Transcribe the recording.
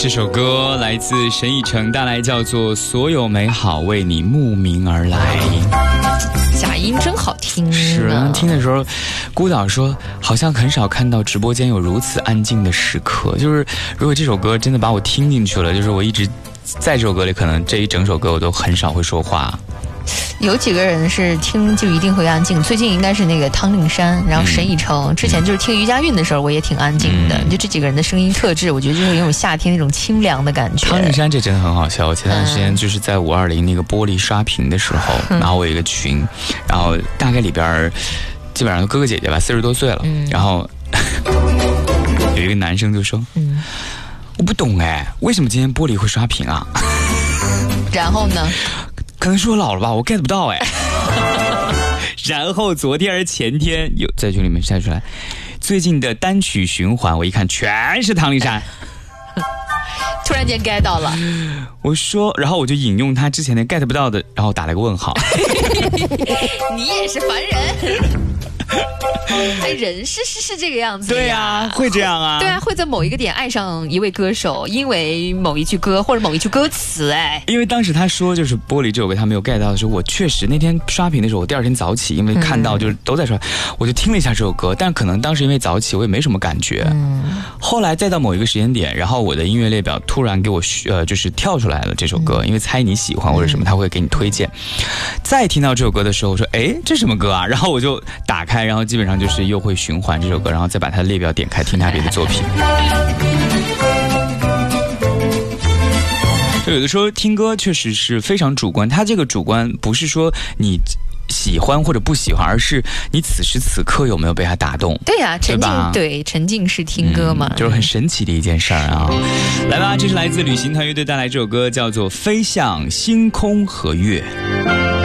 这首歌来自沈以诚，带来叫做《所有美好为你慕名而来》。 假音真好听。 是，听的时候，孤岛说好像很少看到直播间有如此安静的时刻。就是如果这首歌真的把我听进去了，就是我一直在这首歌里，可能这一整首歌我都很少会说话。 有几个人是听就一定会安静，最近应该是那个汤令山，然后沈以诚，之前就是听余佳韵的时候我也挺安静的，就这几个人的声音特质，我觉得就是有种夏天那种清凉的感觉。 汤令山这真的很好笑，我前段时间就是在520那个玻璃刷屏的时候，然后我有一个群，然后大概里边基本上都哥哥姐姐吧，40多岁了，然后有一个男生就说，我不懂为什么今天玻璃会刷屏啊？ 然后呢？ 可能是我老了吧，我 get 不到然后昨天还是前天有在群里面晒出来最近的单曲循环，我一看全是汤令山。 突然间 get 到了， 我说，然后我就引用他之前的 get 不到的，然后打了个问号。 你也是凡人。人是这个样子。 对啊，会这样啊。 对啊，会在某一个点爱上一位歌手，因为某一句歌或者某一句歌词。 因为当时他说就是玻璃这首歌他没有 get 到的时候，我确实那天刷屏的时候，我第二天早起，因为看到就是都在刷，我就听了一下这首歌，但可能当时因为早起我也没什么感觉。后来再到某一个时间点，然后我的音乐列表突然给我就是跳出来了这首歌，因为猜你喜欢或者什么，他会给你推荐。再听到这首歌的时候，我说这什么歌啊？然后我就打开，然后基本上就是又会循环这首歌，然后再把它的列表点开听他别的作品。有的时候听歌确实是非常主观，它这个主观不是说你喜欢或者不喜欢，而是你此时此刻有没有被它打动。 对呀，沉浸，对，沉浸式听歌嘛， 就是很神奇的一件事儿啊。来吧，这是来自旅行团乐队带来这首歌，叫做《飞向星空和月》。